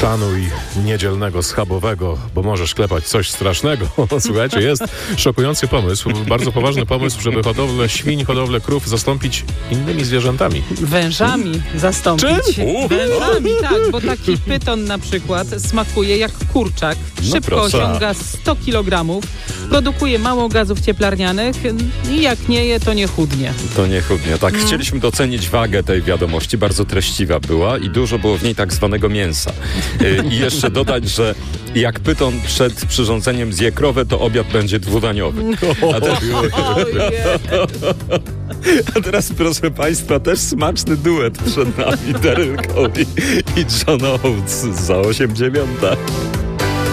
Szanuj niedzielnego schabowego, bo możesz klepać coś strasznego. Słuchajcie, jest szokujący pomysł, bardzo poważny pomysł, żeby hodowlę świń, hodowlę krów zastąpić innymi zwierzętami. Wężami zastąpić. Czym? Wężami, tak, bo taki pyton na przykład smakuje jak kurczak, szybko osiąga 100 kg, produkuje mało gazów cieplarnianych i jak nie je, to nie chudnie. To nie chudnie. Tak, chcieliśmy docenić wagę tej wiadomości, bardzo treściwa była i dużo było w niej tak zwanego mięsa. I jeszcze dodać, że jak pyton przed przyrządzeniem zje krowę, to obiad będzie dwudaniowy. A teraz, proszę Państwa, też smaczny duet przed nami, Daryl Cowie i John Oates za 8/9.